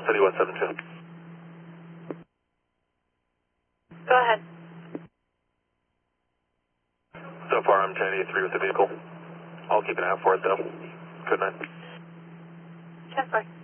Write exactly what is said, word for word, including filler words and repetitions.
City one seven two. Go ahead. So far, I'm ten eighty-three with the vehicle. I'll keep an eye out for it, though. Good night. ten four.